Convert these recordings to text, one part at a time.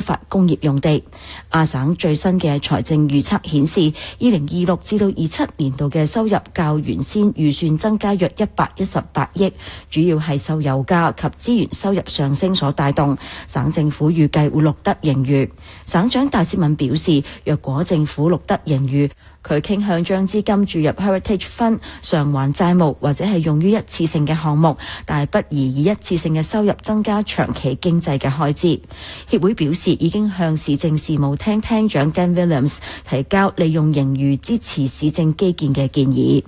發工業用地。亞省最新嘅財政預測顯示，2026至到27年度嘅收入較原先預算增加約118億，主要係受油價及資源收入上升所帶動。省政府預計會錄得盈餘。省長戴斯敏表示，若果政府錄得盈餘，佢傾向將資金注入 Heritage Fund 償還債務，或者係用於一次性嘅項目，但係不宜以一次性嘅收入增加長期經濟嘅開支。協會表示已經向市政事務廳廳長 Glenn Williams 提交利用盈餘支持市政基建嘅建議。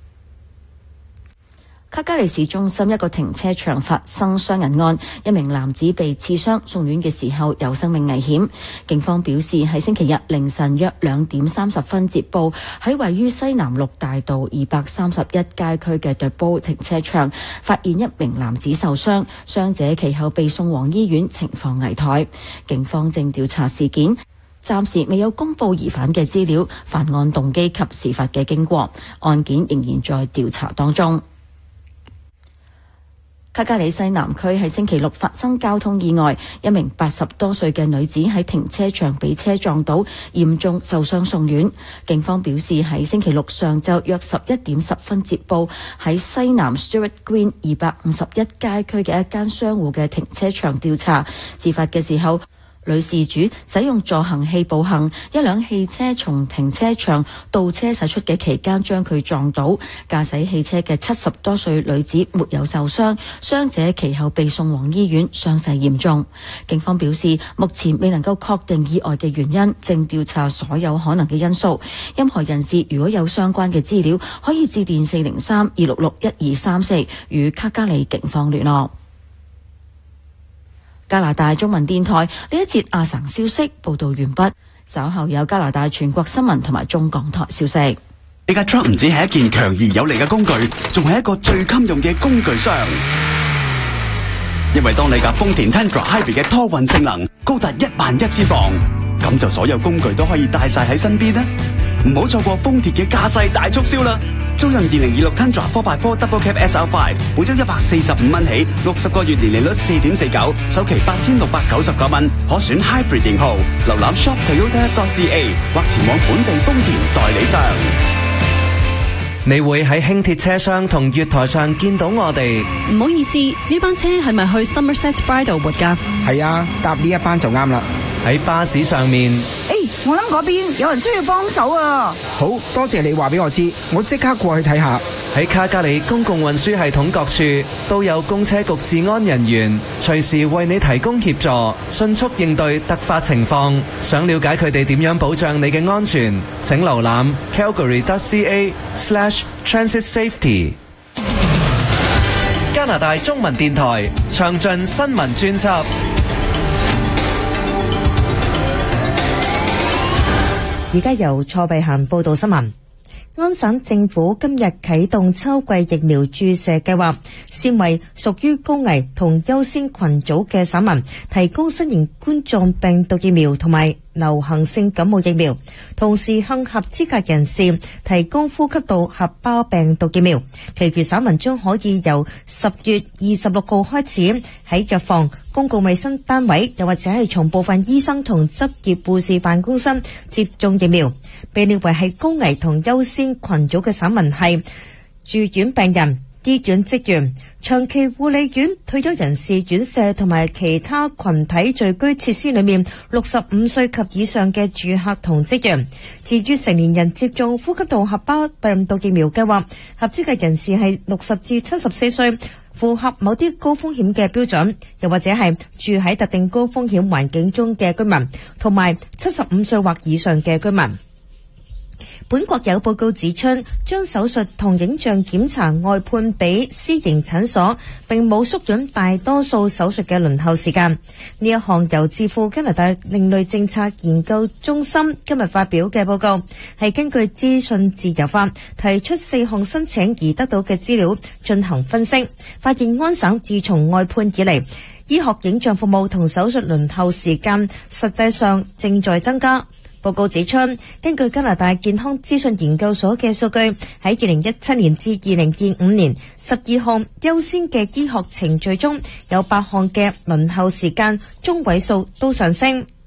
卡加利市中心一個停車場發生傷人案，一名男子被刺傷，送院嘅時候有生命危險。警方表示喺星期日凌晨約2點30分接報，喺位於西南六大道231街區嘅對波停車場發現一名男子受傷，傷者其後被送往醫院，情況危殆。警方正調查事件，暫時未有公布疑犯嘅資料、犯案動機及事發嘅經過，案件仍然在調查當中。卡加里西南區喺星期六發生交通意外，一名80多歲嘅女子喺停車場被車撞倒，嚴重受傷送院。警方表示喺星期六上晝約11點10分接報，喺西南 Stewart Green 251街區嘅一間商戶嘅停車場調查，事發嘅時候，女事主使用助行器步行，一輛汽車從停車場倒車駛出嘅期間將佢撞倒。駕駛汽車嘅70多歲女子沒有受傷，傷者其後被送往醫院，傷勢嚴重。警方表示，目前未能夠確定意外嘅原因，正調查所有可能嘅因素。任何人士如果有相關嘅資料，可以致電403-266-1234與卡加里警方聯絡。加拿大中文電台呢一節亞省消息報道完畢，稍後有加拿大全國新聞同埋中港台消息。 你架 truck 唔止係一件強而有力嘅工具，仲係一個最襟用嘅工具箱。因為當你架豐田 Tundra Hybrid 嘅拖運性能高達11000磅，咁就所有工具都可以帶晒喺身邊啦。唔好錯過豐田嘅駕駛大促銷啦！租任2026 Tundra 4x4 Double Cab SL5，每周145蚊起，60個月年利率4.49，首期8699蚊，可選 Hybrid 型號。瀏覽 shoptoyota.ca 或前往本地豐田代理商。 你會喺輕鐵車廂同月台上見到我哋。 唔好意思，呢班車係咪去 Somerset Bridlewood 㗎？ 係啊，搭呢一班就啱啦。 喺巴士上面， 我諗嗰邊有人需要幫手啊！ 好多謝你話俾我知，我即刻過去睇下。 喺卡加里公共運輸系統各處都有公車局治安人員，隨時為你提供協助，迅速應對突發情況。想了解佢哋點樣保障你嘅安全，請瀏覽 calgary.ca/transit-safety。加拿大中文電台詳盡新聞專輯。 而家由蔡碧嫻報道新聞。安省政府今日啟動秋季疫苗注射計劃，先為屬於高危同優先群組嘅省民提供新型冠狀病毒疫苗同埋流行性感冒疫苗，同時向合資格人士提供呼吸道合胞病毒疫苗。其餘省民將可以由10月26號開始喺藥房、公共衛生單位，又或者係從部分醫生同執業護士辦公室接種疫苗。被列為係高危同優先群組嘅省民係住院病人、醫院職員、長期護理院、退休人士院舍同埋其他群體聚居設施裏面65歲及以上嘅住客同職員。至於成年人接種呼吸道合胞病毒疫苗計劃，合資格人士係60至74歲，符合某啲高風險嘅標準，又或者係住喺特定高風險環境中嘅居民，同埋75歲或以上嘅居民。本國有報告指出，將手術同影像檢查外判俾私營診所，並冇縮短大多數手術嘅輪候時間。呢一項由智庫加拿大另類政策研究中心今日發表嘅報告，係根據資訊自由法提出4項申請而得到嘅資料進行分析，發現安省自從外判以嚟，醫學影像服務同手術輪候時間實際上正在增加。報告指出，根據加拿大健康資訊研究所嘅數據，喺2017年至2025年12項優先嘅醫學程序中，有8項嘅輪候時間中位數都上升。